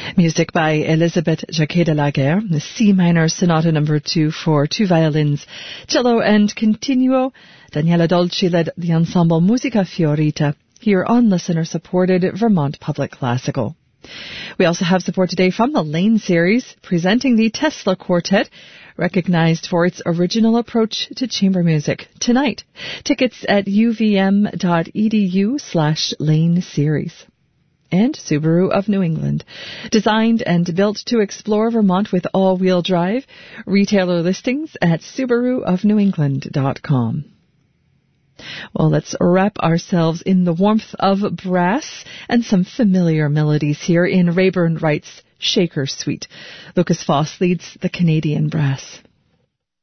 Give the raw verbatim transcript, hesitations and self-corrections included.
Music by Elisabeth Jacquet de la Guerre, the C minor sonata number two for two violins, cello and continuo. Daniela Dolci led the ensemble Musica Fiorita here on listener-supported Vermont Public Classical. We also have support today from the Lane series, presenting the Tesla Quartet, recognized for its original approach to chamber music. Tonight, tickets at uvm.edu slash Lane series. And Subaru of New England, designed and built to explore Vermont with all-wheel drive. Retailer listings at subaru of new england dot com. Well, let's wrap ourselves in the warmth of brass and some familiar melodies here in Rayburn Wright's Shaker Suite. Lucas Foss leads the Canadian Brass.